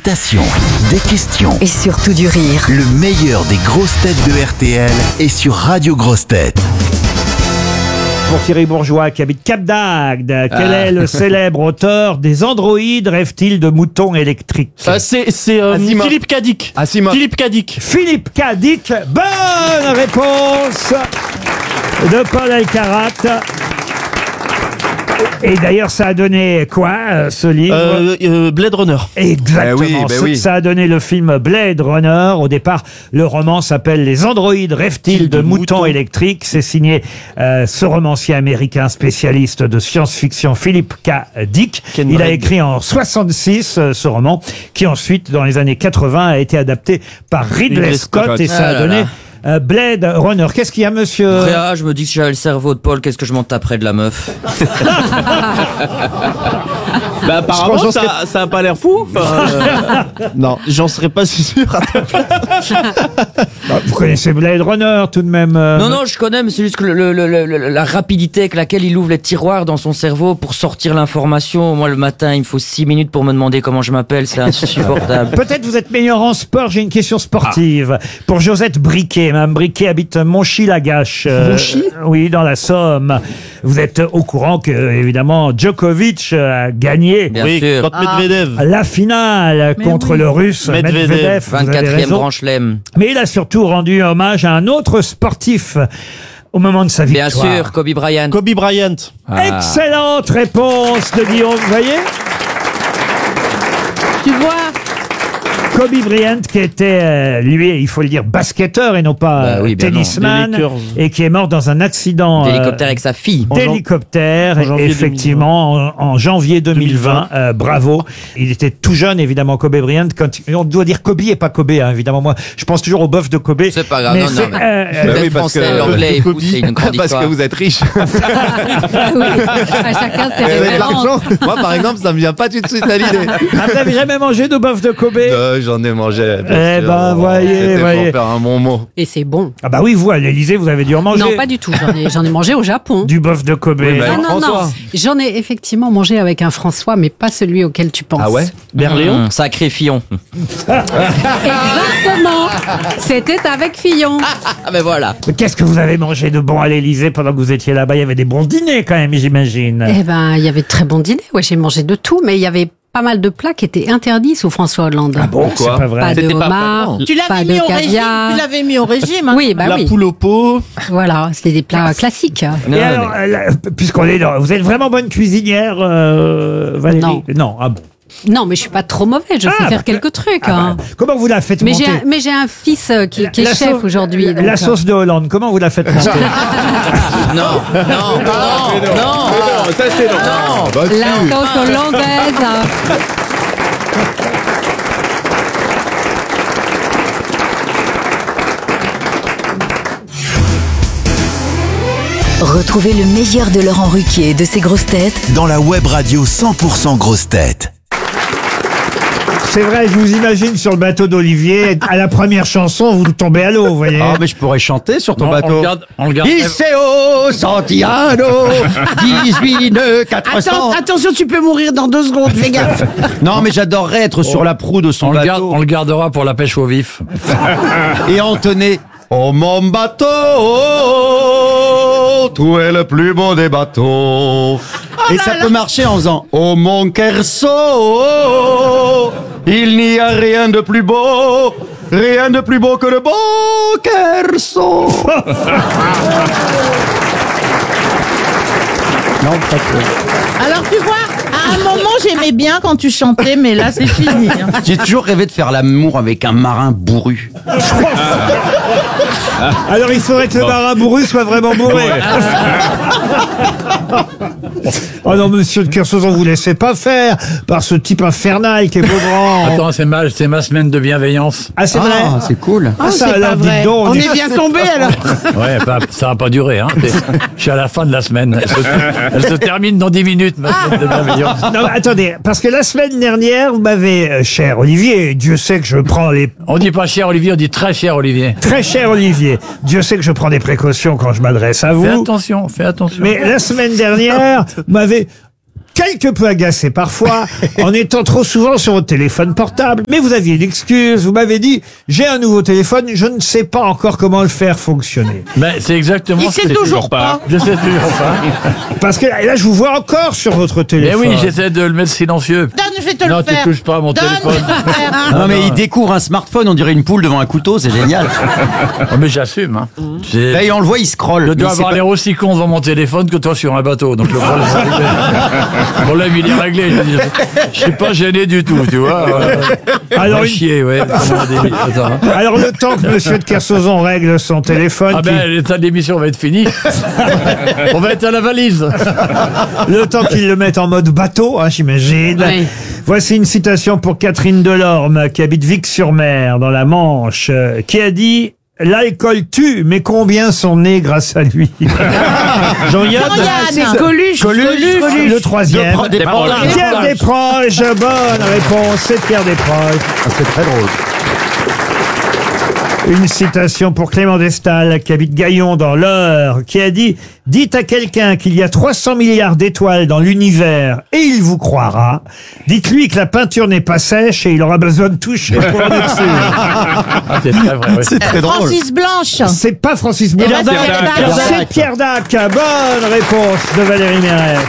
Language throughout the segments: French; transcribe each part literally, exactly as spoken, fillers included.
citations, des questions Et surtout du rire. Le meilleur des grosses têtes de R T L est sur Radio Grosses Têtes. Pour Thierry Bourgeois qui habite Cap d'Agde, quel Ah. est le célèbre auteur des androïdes rêve-t-il de moutons électriques? Euh, c'est c'est euh, Asimov. Philippe Cadic. Asimov. Philippe Cadic. Philippe Cadic, bonne réponse de Paul Alcarat. Et d'ailleurs, ça a donné quoi, euh, ce livre? Euh, euh, Blade Runner. Exactement. Ben oui, ben Ce- oui. Ça a donné le film Blade Runner. Au départ, le roman s'appelle Les androïdes rêvent-ils de, De moutons moutons. électriques. C'est signé euh, ce romancier américain spécialiste de science-fiction, Philippe K. Dick. Ken Il a Brad. écrit en soixante-six euh, ce roman, qui ensuite, dans les années quatre-vingts, a été adapté par Ridley, Ridley Scott, Scott. et ça Ah a là donné là. euh, Blade Runner. Qu'est-ce qu'il y a, monsieur? Réa, je me dis que si j'avais le cerveau de Paul, qu'est-ce que je m'en taperais de la meuf? Bah apparemment j'en ça, ça a pas l'air fou. Enfin, euh, non, j'en serais pas si sûr. Bah, vous connaissez Blade Runner tout de même? euh, Non, non, je connais, mais c'est juste que le, le- le- le- la rapidité avec laquelle il ouvre les tiroirs dans son cerveau pour sortir l'information. Moi, le matin, il me faut six minutes pour me demander comment je m'appelle, c'est insupportable. Peut-être vous êtes meilleur en sport. J'ai une question sportive pour Josette Briquet. Mme Briquet habite Monchy-Lagache. Euh, Monchy Oui, dans la Somme. Vous êtes au courant que, évidemment, Djokovic a gagné Bien oui, sûr. contre Medvedev. la finale contre le Russe Medvedev. Medvedev. Vous avez vingt-quatrième raison. Grand Chelem. Mais il a surtout rendu hommage à un autre sportif au moment de sa Bien victoire. sûr, Kobe Bryant. Kobe Bryant. Excellente réponse de Guillaume. Vous voyez? Tu vois, Kobe Bryant, qui était, euh, lui, il faut le dire, basketteur et non pas Bah oui, euh, bien non. tennisman, Des Lakers. et qui est mort dans un accident euh, D'hélicoptère avec sa fille. En jan- d'hélicoptère, en janvier effectivement, en, en janvier deux mille vingt. Euh, bravo. Il était tout jeune, évidemment, Kobe Bryant. Quand on doit dire Kobe et pas Kobe, hein, évidemment. Moi, je pense toujours au bœuf de Kobe. C'est pas grave, Mais non, non, c'est, mais- euh, Bah euh, oui, français, l'anglais est fou, c'est une grande parce histoire. que vous êtes riche. ah oui, à chacun ses Vous avez de références. l'argent. Moi, par exemple, ça me vient pas tout de suite à l'idée. ah, vous n'avez jamais mangé de bœuf de Kobe? Euh, J'en ai mangé. bien Eh sûr. ben, voyez, C'était voyez. pour faire un bon mot. Et c'est bon. Ah bah oui, vous, à l'Élysée, vous avez dû en manger. Non, pas du tout. J'en ai, j'en ai mangé au Japon. Du bœuf de Kobe. Oui, bah, Ah non, François. non. J'en ai effectivement mangé avec un François, mais pas celui auquel tu penses. Ah ouais Berléon. Mmh, sacré Fillon. Exactement. C'était avec Fillon. Ah ben voilà. Mais qu'est-ce que vous avez mangé de bon à l'Élysée pendant que vous étiez là-bas? Il y avait des bons dîners quand même, j'imagine. Eh ben, il y avait de très bons dîners. Ouais, j'ai mangé de tout, mais il y avait pas mal de plats qui étaient interdits sous François Hollande. Ah bon, c'est Pourquoi pas vrai. Pas de C'était pas homard, vraiment. Tu pas l'avais de mis au régime. caviar. Tu l'avais mis au régime. hein. Oui, bah La oui. poule au pot. Voilà, c'était des plats classiques. Non, Et mais- alors, euh, là, puisqu'on est dans, vous êtes vraiment bonne cuisinière, euh, Valérie? Non. ah bon. Non, mais je suis pas trop mauvais. Je Ah, sais bah, faire quelques trucs. Ah hein. bah, comment vous la faites Mais monter? j'ai un, mais j'ai un fils euh, qui, qui est La chef sauce- aujourd'hui. La, donc, la euh, sauce de Hollande, comment vous la faites monter? Non, non, non, non, ça c'est non. non. Bah, La si. sauce hollandaise. Retrouvez le meilleur de Laurent Ruquier et de ses grosses têtes Dans la web radio cent pour cent grosses têtes. C'est vrai, je vous imagine sur le bateau d'Olivier, à la première chanson, vous tombez à l'eau, vous voyez. Ah, mais je pourrais chanter sur ton Non, on bateau. le garde, on le garde. Iseo Santiano, dix-huit nœuds, quatre cents. Attends, attention, tu peux mourir dans deux secondes. Fais gaffe. Non, mais j'adorerais être sur la proue de son On le, garde, bateau. on le gardera pour la pêche au vif. Et entonner Oh mon bateau, tu es le plus beau des bateaux. Et ça peut marcher en faisant Oh mon Kerso, il n'y a rien de plus beau, rien de plus beau que le beau Kerso. Non, pas trop. Alors, tu vois, à un moment, j'aimais bien quand tu chantais, mais là, c'est fini. hein. J'ai toujours rêvé de faire l'amour avec un marin bourru. Alors il faudrait que le marin bourru soit vraiment bourré. Oh non, monsieur de Kersauzon, vous laissez pas faire par ce type infernal qui est Beaugrand. Attends, c'est ma, c'est ma semaine de bienveillance. Ah, c'est vrai? Ah, c'est cool. Ah, ça, c'est alors, pas dites vrai. donc, On dites- est bien tombé alors. Ouais, bah, ça va pas durer, hein. C'est- Je suis à la fin de la semaine. Elle se, elle se termine dans dix minutes, ma semaine de bienveillance. Non, mais attendez, parce que la semaine dernière, vous m'avez, euh, cher Olivier, Dieu sait que je prends les... On dit pas cher Olivier, on dit très cher Olivier. Très cher Olivier, Dieu sait que je prends des précautions quand je m'adresse à Fais vous. attention, fais attention. Mais la semaine dernière, vous m'avez quelque peu agacé parfois en étant trop souvent sur votre téléphone portable. Mais vous aviez une excuse, vous m'avez dit, j'ai un nouveau téléphone, je ne sais pas encore comment le faire fonctionner. Ben, c'est exactement Il ce sait que- toujours pas. Je sais toujours pas. Parce que là, je vous vois encore sur votre Mais téléphone. oui, j'essaie de le mettre silencieux. Donne, je vais te Non, le tu faire. touches pas à mon Donne, téléphone. je vais te le faire. Non, mais il découvre un smartphone, on dirait une poule devant un couteau, c'est génial. Oh, mais j'assume. Hein. J'ai- Là, et on le voit, il scrolle. Je mais dois il sait avoir pas- l'air aussi con devant mon téléphone que toi sur un bateau. Donc le problème, c'est réglé. Le problème, il est réglé. Je veux dire, je suis pas gêné du tout, tu vois. Alors, Alors, une- chier, ouais. Attends. Alors le temps que Monsieur de Kersauzon règle son téléphone, Ah qui- ben, l'état d'émission va être fini. On va être à la valise. le temps qu'il le mette en mode bateau, hein, j'imagine. Oui. Voici une citation pour Catherine Delorme, qui habite Vic-sur-Mer, dans la Manche, euh, qui a dit « L'alcool tue, mais combien sont nés grâce à lui ?» Jean-Yann. C'est Coluche. Coluche, le troisième. Pro- des proches. Pierre Desproges, bonne réponse, c'est Pierre Desproges. Ah, c'est très drôle. Une citation pour Clément Destal, qui habite Gaillon dans l'Eure, qui a dit « Dites à quelqu'un qu'il y a trois cents milliards d'étoiles dans l'univers et il vous croira. Dites-lui que la peinture n'est pas sèche et il aura besoin de toucher pour en être sûr. Ah, c'est très vrai, ouais. C'est très drôle. Francis Blanche. » C'est pas Francis Blanche, Pierre Dac. Pierre Dac. c'est Pierre Dac. Bonne réponse de Valérie Mérès.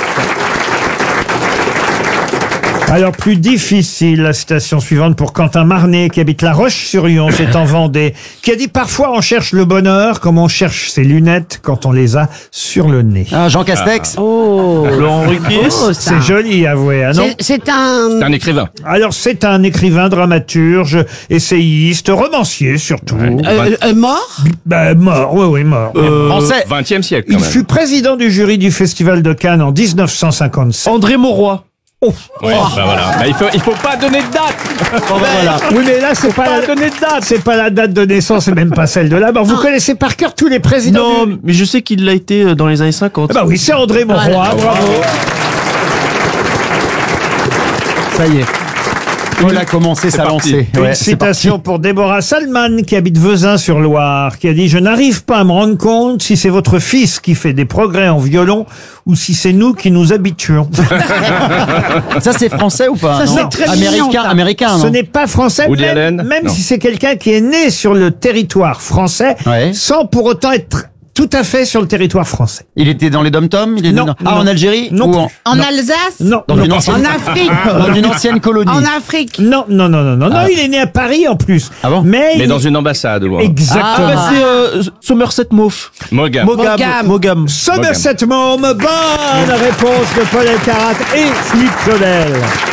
Alors, plus difficile, la citation suivante pour Quentin Marnet, qui habite La Roche-sur-Yon, c'est en Vendée, qui a dit « Parfois, on cherche le bonheur comme on cherche ses lunettes quand on les a sur le nez. Ah, Jean Castex. Oh. Laurent Ruquier. Oh, » ça. C'est joli, avoué, hein, non? C'est- C'est un. Un écrivain. Alors, c'est un écrivain, dramaturge, essayiste, romancier, surtout. Euh, euh, mort. Ben, mort, oui, oui, mort. Français. vingtième siècle, Il quand même. fut président du jury du Festival de Cannes en dix-neuf cent cinquante-sept. André Mauroy. Oh. Ouais, bah voilà. Bah, il faut, il faut pas donner de date. Voilà. Oui, mais là, c'est pas, pas la... donner de date. c'est pas la date de naissance, et même pas celle de la mort. Vous connaissez par cœur tous les présidents Non, du... mais je sais qu'il l'a été dans les années cinquante. Ah bah oui, c'est André Mauroy, bravo. Ça y est. Il a commencé sa parti. lancée. Une Ouais, c'est citation pour Déborah Salman, qui habite Vezin-sur-Loire, qui a dit « Je n'arrive pas à me rendre compte si c'est votre fils qui fait des progrès en violon ou si c'est nous qui nous habituons. parti. Ça, c'est français ou pas? Ça, non c'est très mignon, américain, ça. américain, » Ce non? n'est pas français, Woody même, Allen même Non. si c'est quelqu'un qui est né sur le territoire français, Ouais. sans pour autant être tout à fait sur le territoire français. Il était dans les dom-toms? Il est Non, dans- Ah, non. en Algérie? Non Ou plus. en, En Alsace. Non, dans, non, une ancienne, En Afrique. dans une ancienne colonie? En Afrique. non, non, non, non, non, non, Ah. il est né à Paris en plus. Ah bon? Mais, Mais il- dans une ambassade, loin. Exactement. Ah, bah, c'est euh, Somerset Mauve. Mogam. Mogam. Mogam. Somerset Maugham, bonne réponse de Paul Elkarat et Philippe Claudel.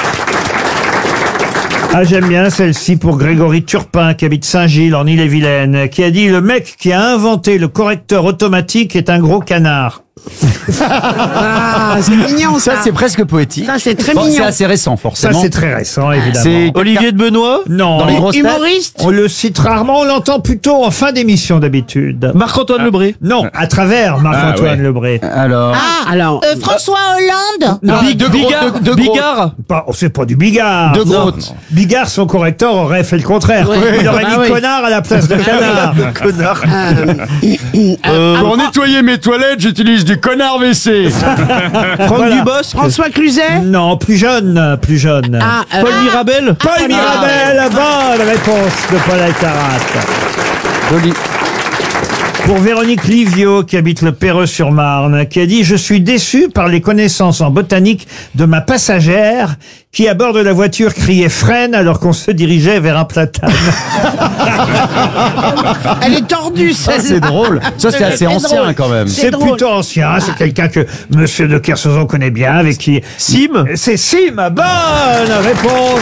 Ah, j'aime bien celle-ci pour Grégory Turpin, qui habite Saint-Gilles, en Ille-et-Vilaine, qui a dit « Le mec qui a inventé le correcteur automatique est un gros canard. Ah, c'est mignon ça. Ça, c'est presque poétique. Ça, c'est très Bon, c'est mignon. assez récent, » Ça, forcément. c'est très récent, évidemment. C'est Olivier de Benoît. Non, dans les grosses têtes. Humoriste. on le cite rarement, on l'entend plutôt en fin d'émission d'habitude. Marc-Antoine Lebré. Non, à travers Marc-Antoine Ah, ouais. Lebré. Alors. Ah, Alors. euh, François Hollande. Non, Big- de Bigard. gros- de- de gros- Bigard. pas, oh, c'est pas du Bigard. De Non. Grotte. Bigard, son correcteur, aurait fait le contraire. Il aurait Bah mis oui. connard à la place de canard. Connard. Euh, Pour nettoyer mes toilettes, j'utilise du connard W C. Franck Voilà. Dubosc. François Cluzet. Non, plus jeune, plus jeune. Ah, euh, Paul Mirabel. Paul Mirabel, bonne réponse de Paul Alcarat. Joli. Pour Véronique Livio, qui habite le Perreux-sur-Marne, qui a dit « Je suis déçu par les connaissances en botanique de ma passagère qui, à bord de la voiture, criait freine alors qu'on se dirigeait vers un platane. Elle est tordue, Ça, celle-là. c'est drôle. Ça, c'est assez C'est ancien, drôle. quand même. » C'est drôle. plutôt ancien, c'est quelqu'un que Monsieur de Kersauzon connaît bien, avec qui... Sim. C'est Sim, bonne réponse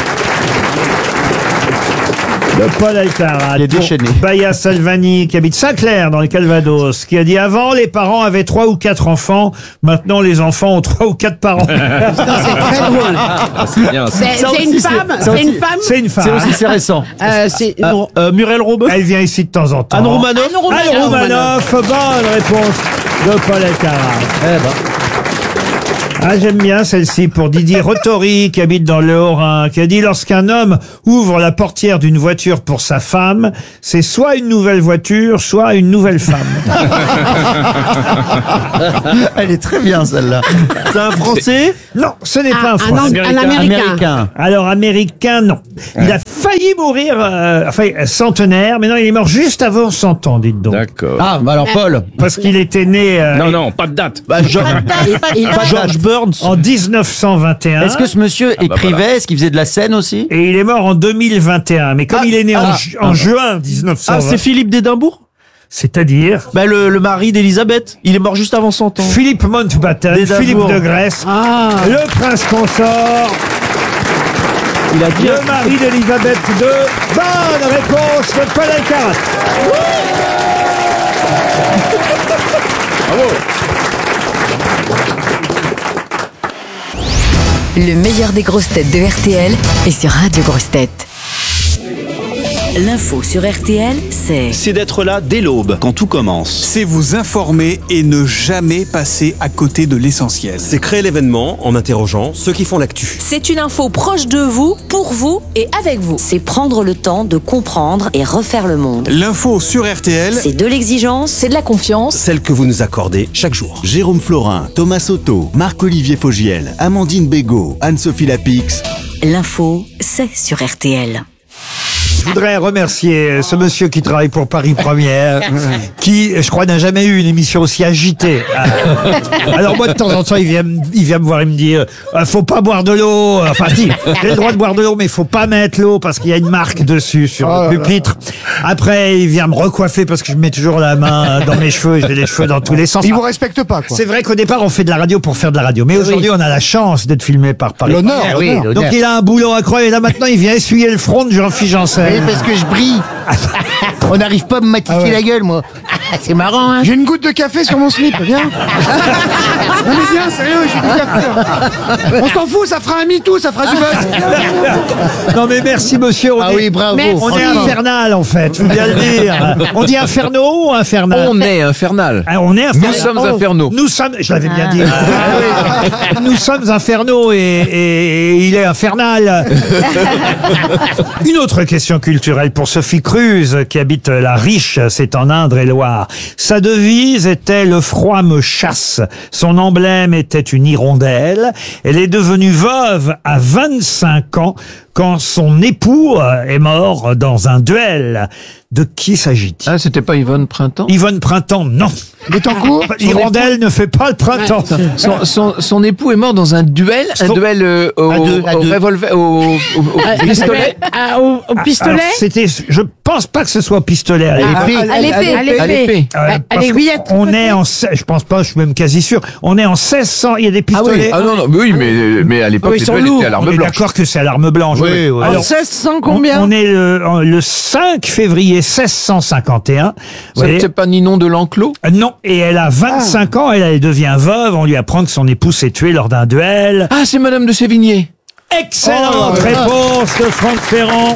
de Paul Alcarat. Il est Pour déchaîné. Baya Salvani, qui habite Saint-Clair, dans le Calvados, qui a dit « Avant, les parents avaient trois ou quatre enfants. Maintenant, les enfants ont trois ou quatre parents. C'est très drôle. C'est bien. ça. C'est Ça c'est aussi, une c'est- femme. ça C'est aussi- une femme. » C'est une C'est femme. aussi, c'est récent. Euh, c'est non. Euh, Muriel Robin. Elle vient ici de temps en temps. Anne Romanoff. Anne Romanoff. Anne Romanoff, bonne réponse de Paul Alcarat. Eh ben. Ah, j'aime bien celle-ci pour Didier Rotori, qui habite dans le Haut-Rhin, qui a dit: lorsqu'un homme ouvre la portière d'une voiture pour sa femme, c'est soit une nouvelle voiture, soit une nouvelle femme. Elle est très bien celle-là. C'est un Français? Non, ce n'est Ah, pas un un, Français. un Américain. Américain. Alors, américain, non. Il a failli mourir, euh, enfin, centenaire, mais non, il est mort juste avant cent ans, dites donc. D'accord. Ah, bah alors Paul. Parce qu'il était né euh, Non, non, pas de date. Bah, George, George Burns. en dix-neuf cent vingt et un. Est-ce que ce monsieur écrivait? Est-ce qu'il faisait de la scène aussi? Et il est mort en deux mille vingt et un. Mais comme Ah, il est né en, ah, ju- en juin dix-neuf cent vingt, Ah, c'est Philippe d'Édimbourg? c'est-à-dire Bah, le, le mari d'Elisabeth. Il est mort juste avant cent ans. Philippe Mountbatten, D'Édimbourg. Philippe de Grèce, Ah. le prince consort, Il a dit. le mari d'Elisabeth deux. Bonne réponse de Paul Alcarat. Le meilleur des grosses têtes de R T L est sur Radio Grosses Têtes. L'info sur R T L, c'est C'est d'être là dès l'aube, quand tout commence. C'est vous informer et ne jamais passer à côté de l'essentiel. C'est créer l'événement en interrogeant ceux qui font l'actu. C'est une info proche de vous, pour vous et avec vous. C'est prendre le temps de comprendre et refaire le monde. L'info sur R T L, C'est de l'exigence, c'est de la confiance. Celle que vous nous accordez chaque jour. Jérôme Florin, Thomas Soto, Marc-Olivier Fogiel, Amandine Bégaud, Anne-Sophie Lapix. L'info, c'est sur R T L. Je voudrais remercier ce monsieur qui travaille pour Paris Première, qui, je crois, n'a jamais eu une émission aussi agitée. Euh, Alors moi, de temps en temps, il vient, me- il vient me voir et me dire euh, faut pas boire de l'eau. Enfin, si, j'ai le droit de boire de l'eau, mais il faut pas mettre l'eau parce qu'il y a une marque dessus sur le pupitre. Après, il vient me recoiffer parce que je mets toujours la main dans mes cheveux, j'ai les cheveux dans tous les sens. Il vous respecte pas, quoi. C'est vrai qu'au départ, on fait de la radio pour faire de la radio. Mais aujourd'hui, on a la chance d'être filmé par Paris. L'honneur, Première. l'honneur. Donc, il a un boulot incroyable. Et là, maintenant, il vient essuyer le front de Jean-Philippe Janssen. Oui, parce que je brille. On n'arrive pas à me matisser Ah ouais. la gueule, moi. C'est marrant, hein. J'ai une goutte de café sur mon slip, viens. Non mais viens, sérieux, j'ai du café. Là. On s'en fout, ça fera un MeToo, ça fera du buzz. Non mais merci monsieur. On Ah est, oui, bravo. on est Franchement. infernal en fait, faut bien le dire. On dit inferno ou infernal? On est infernal. Ah, on est infernal. Nous sommes Oh. infernaux. Nous sommes, je l'avais bien dit. Ah, oui. Nous sommes infernaux et, et- et il est infernal. Une autre question culturelle pour Sophie Cruz qui habite la Riche, c'est en Indre-et-Loire. Sa devise était le froid me chasse. Son emblème était une hirondelle. Elle est devenue veuve à vingt-cinq ans quand son époux euh, est mort dans un duel. De qui s'agit-il? Ah, c'était pas Yvonne Printemps? Yvonne Printemps, non. Bettencourt. L'hirondelle ne fait pas le printemps. Son, son, son époux est mort dans un duel, un Son- duel euh, au, À deux, à au deux. revolver, au, au, au pistolet. Ah, au, au pistolet. Alors, c'était, je pense pas que ce soit au pistolet à l'époque. l'épée. À l'épée. À l'épée. Euh, À parce l'aiguillette. qu'on est en, se- je pense pas, je suis même quasi sûr. On est en seize cents, il y a des Ah oui, pistolets. ah non, non, mais oui, mais, mais à l'époque, Oui, ils les sont duels lourds. étaient à on l'arme est blanche. d'accord que c'est à l'arme blanche. Oui, oui. Alors, seize cents on, combien? on est le, en- le cinq février seize cent cinquante et un. Vous Ça voyez. n'était pas Ninon de l'Enclos? Euh, Non, et elle a vingt-cinq ans, elle, elle devient veuve, on lui apprend que son époux s'est tué lors d'un duel. Ah, c'est Madame de Sévigné. Excellente Oh là là. réponse de Franck Ferrand.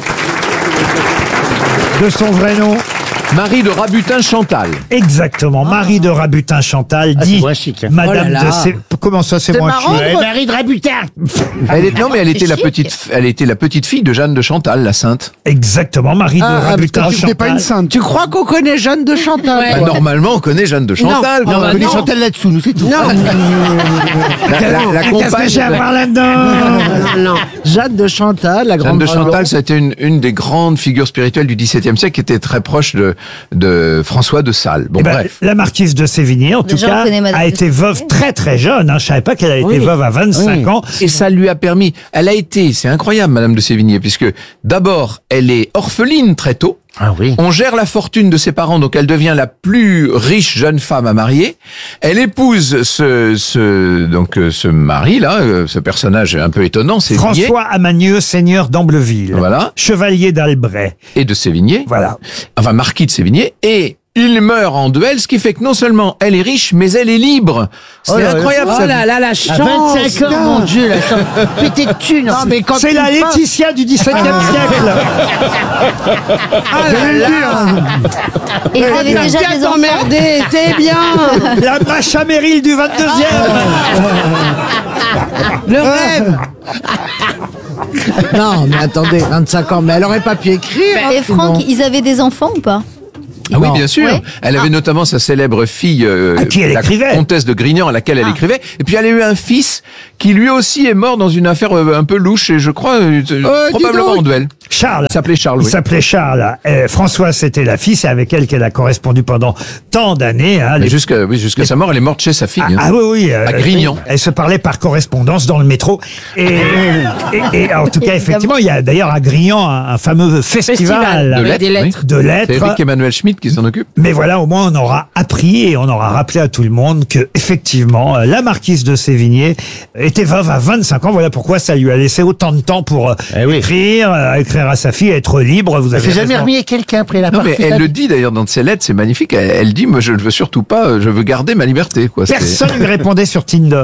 De son vrai nom. Marie de Rabutin Chantal. Exactement, Marie de Rabutin Chantal Ah, c'est dit moins chic, hein. Madame Oh là là. de Sé... Comment ça c'est C'est moins marrant. chic? Ouais, Marie de Rabutin. Elle est, non, mais elle c'est était la chic. petite, elle était la petite fille de Jeanne de Chantal, la sainte. Exactement, Marie de Ah, parce Rabutin que c'était pas une Chantal. sainte. Tu crois qu'on connaît Jeanne de Chantal? Bah, normalement, on connaît Jeanne de Chantal. Non, quand On même. connaît non. Chantal là-dessous, nous, c'est tout. Non, La, la, la Qu'est-ce que compagne. j'ai à voir là-dedans? non, non. Jeanne de Chantal, la Jeanne grande de Chantal, c'était une, une des grandes figures spirituelles du dix-septième siècle qui était très proche de, de François de Sales. Bon, Eh ben, bref. la marquise de Sévigné, en tout Déjà, on cas, connaît Madame a de été veuve très très jeune. Hein. Je savais pas qu'elle a été Oui. veuve à vingt-cinq Oui. ans. Et ça lui a permis, elle a été, c'est incroyable, Madame de Sévigné, puisque d'abord, elle est orpheline très tôt. Ah oui. On gère la fortune de ses parents, donc elle devient la plus riche jeune femme à marier. Elle épouse ce, ce donc euh, ce mari là, euh, ce personnage un peu étonnant, Sévigné, François Amanieu, seigneur d'Ambleville. Voilà. Chevalier d'Albret. et de Sévigné. Voilà. Enfin, marquis de Sévigné, et il meurt en duel, ce qui fait que non seulement elle est riche, mais elle est libre. C'est Oh là là. incroyable. Oh ça. là là, la À chance. vingt-cinq ans, mon Dieu, la chance. Pété de thunes. Non, mais quand C'est tu la parles- Laetitia du dix-septième siècle. Ah là là. Et vous avez T'as déjà bien des enfants? t'emmerder, t'es bien. La Macha Meryl du vingt-deuxième. Le rêve. Non, mais attendez, vingt-cinq ans, mais elle aurait pas pu écrire. Et Franck, ils avaient des enfants ou pas? Ah oui, Non. bien sûr. Ouais. Elle avait notamment sa célèbre fille, euh, À qui elle la écrivait. comtesse de Grignan, à laquelle elle écrivait. Et puis elle a eu un fils qui lui aussi est mort dans une affaire euh, un peu louche, et je crois euh, Euh, dis probablement donc. en duel. Charles. Il s'appelait Charles. Il Oui. s'appelait Charles. Euh, Françoise, c'était la fille, c'est avec elle qu'elle a correspondu pendant tant d'années. Hein, Mais les- jusqu'à oui, jusqu'à sa mort, elle est morte chez sa fille. Ah, hein. ah oui, oui. euh, À Grignan. Elle se parlait par correspondance dans le métro. Et, et, et en tout cas, effectivement, il y a d'ailleurs à Grignan un, un fameux festival, De Avec lettres. des oui. lettres. de lettres. C'est Eric Emmanuel Schmitt qui s'en occupe. Mais voilà, au moins, on aura appris et on aura rappelé à tout le monde que, effectivement, euh, la marquise de Sévigné était veuve à vingt-cinq ans. Voilà pourquoi ça lui a laissé autant de temps pour euh, écrire, euh, écrire à sa fille, être libre. Vous Elle avez s'est jamais raison. remis avec quelqu'un après la Non, mais partie. elle le dit d'ailleurs dans ses lettres, c'est magnifique. Elle, elle dit, moi, je ne veux surtout pas, euh, je veux garder ma liberté, quoi. C'est- Personne lui répondait sur Tinder.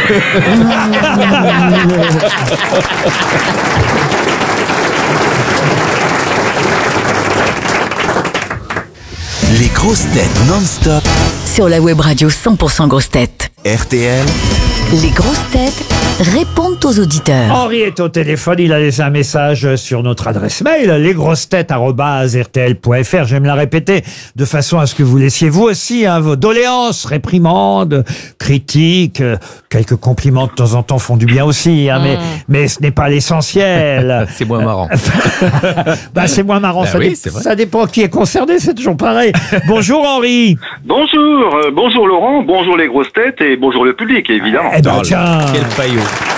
Les grosses têtes non-stop. Sur la web radio cent pour cent grosses têtes. R T L. Les grosses têtes répondent aux auditeurs. Henri est au téléphone, il a laissé un message sur notre adresse mail, lesgrossetêtes arobase r t l point f r. Je vais me la répéter de façon à ce que vous laissiez vous aussi hein, vos doléances, réprimandes, critiques, euh, quelques compliments de temps en temps font du bien aussi, hein, mais, mais ce n'est pas l'essentiel. C'est moins marrant. Bah, c'est moins marrant, Bah ça, oui, dé- c'est vrai. ça dépend qui est concerné, c'est toujours pareil. Bonjour Henri. Bonjour, euh, bonjour Laurent, bonjour les grosses têtes et bonjour le public, évidemment. Eh ben tiens. Quel paillot.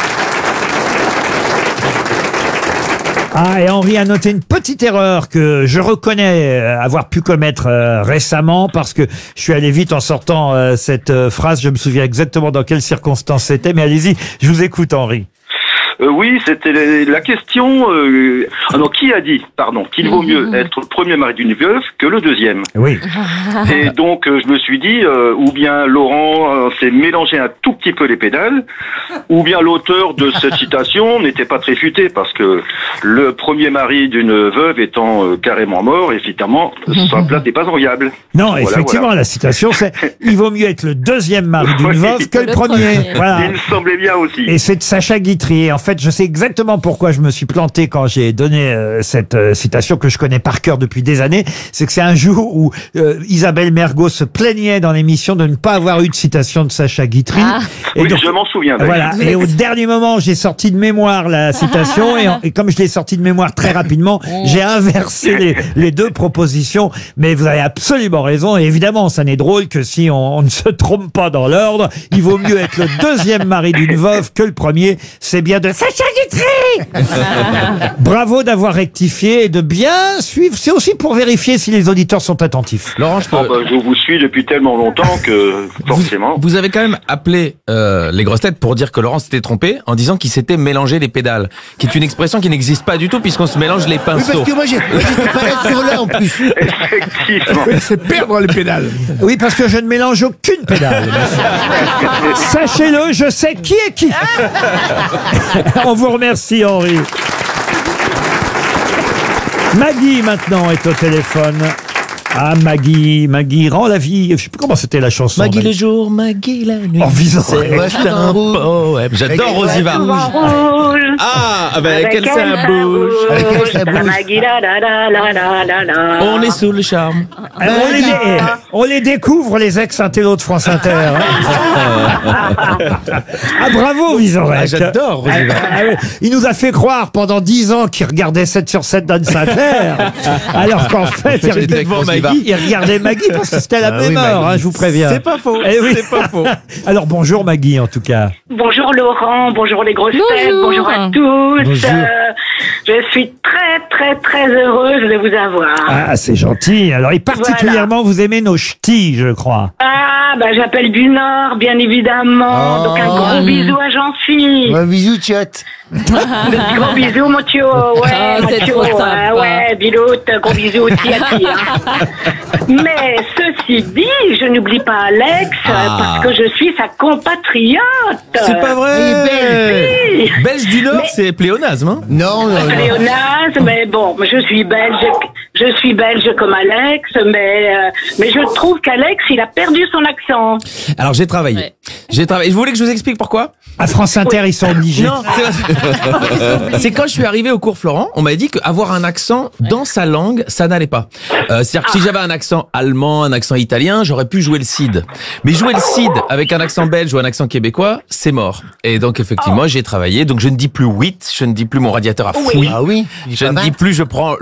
Ah, et Henri a noté une petite erreur que je reconnais euh, avoir pu commettre euh, récemment parce que je suis allé vite en sortant euh, cette euh, phrase. Je me souviens exactement dans quelles circonstances c'était, mais allez-y, je vous écoute Henri. Euh, oui, c'était la- la question... Euh, ah non, qui a dit, pardon, qu'il vaut mieux être le premier mari d'une veuve que le deuxième. Oui. Et donc, euh, je me suis dit, euh, ou bien Laurent euh, s'est mélangé un tout petit peu les pédales, ou bien l'auteur de cette citation n'était pas très futé, parce que le premier mari d'une veuve étant euh, carrément mort, évidemment, sa place n'est pas enviable. Non, Voilà, effectivement, voilà. la citation c'est « Il vaut mieux être le deuxième mari d'une Oui. veuve que le, Le premier. premier. Voilà. Il me semblait bien aussi. Et c'est de Sacha Guitry. Et en fait, je sais exactement pourquoi je me suis planté quand j'ai donné euh, cette euh, citation que je connais par cœur depuis des années. C'est que c'est un jour où euh, Isabelle Mergo se plaignait dans l'émission de ne pas avoir eu de citation de Sacha Guitry. Ah. Oui, je m'en souviens, d'ailleurs. Voilà. Et au dernier moment, j'ai sorti de mémoire la citation. Et, en- et comme je l'ai sorti de mémoire très rapidement, j'ai inversé les, les deux propositions. Mais vous avez absolument raison. Et évidemment, ça n'est drôle que si on, on ne se trompe pas dans l'ordre. Il vaut mieux être le deuxième mari d'une veuve que le premier. C'est bien de Sacha Guitry. Bravo d'avoir rectifié et de bien suivre. C'est aussi pour vérifier si les auditeurs sont attentifs. Laurent, je peux... Ah bah, je vous suis depuis tellement longtemps que forcément. Vous avez quand même appelé euh, les grosses têtes pour dire que Laurent s'était trompé en disant qu'il s'était mélangé les pédales, qui est une expression qui n'existe pas du tout puisqu'on se mélange les Oui, pinceaux. parce que moi, j'ai- moi, j'étais pas là sur là en plus. Effectivement. C'est perdre les pédales. Oui, parce que je ne mélange aucune pédale. Sachez-le, je sais qui est qui. On vous remercie, Henri. Maggie, maintenant, est au téléphone. Ah, Maggie, Maggie rend la vie. Je sais plus comment c'était la chanson. Maggie le jour, Maggie la nuit. En visant. C'est un poème. J'adore Rosiva. Ah, ah ben, quelle ça bouge. On est sous le charme. Euh, on, les, dé- on les découvre, les ex-intellos de France Inter. hein. Ah, bravo, Vizorek. Ah, j'adore Rosiva. Ah, oui. Il nous a fait croire pendant dix ans qu'il regardait sept sur sept d'Anne Sinclair. Alors qu'en fait, il J'étais devant regardait, Maggie. il regardait Maggie parce que c'était la Ah même oui, heure, Maggie. hein, je vous préviens. C'est pas faux. Eh oui. C'est pas faux. Alors bonjour Maggie, en tout cas. Bonjour Laurent, bonjour les grosses têtes, bonjour à tous. Bonjour. Euh, je suis très très très heureuse de vous avoir. Ah, c'est gentil. Alors, et particulièrement, vous aimez nos ch'tis, je crois. Ah, bah j'appelle du Nord, bien évidemment. Oh. Donc un gros bisou à Jean-Phi. Ouais, bisous, tchot. Gros bisou, mon tio. Ouais, Ah, mon c'est tio. trop Ouais, sympa. ouais, biloute, gros bisou aussi à ti. Hein. Mais ceci dit, je n'oublie pas Alex Ah. parce que je suis sa compatriote. C'est pas vrai. Si. Belge du Nord, Mais- c'est pléonasme. Hein Non, non, non. Pléonasme, mais bon, je suis belge, je suis belge comme Alex, mais euh, mais je trouve qu'Alex, il a perdu son accent. Alors j'ai travaillé. J'ai travaillé. Vous voulez que je vous explique pourquoi? À France Inter, ils sont obligés. Non, c'est- c'est quand je suis arrivé au cours Florent, on m'a dit qu'avoir un accent dans sa langue, ça n'allait pas. Euh, C'est-à-dire que si j'avais un accent allemand, un accent italien, j'aurais pu jouer le Cid. Mais jouer le Cid avec un accent belge ou un accent québécois, c'est mort. Et donc effectivement, j'ai travaillé. Donc je ne dis plus huit, je ne dis plus mon radiateur à fouille. Ah oui, Je ne dis plus je prends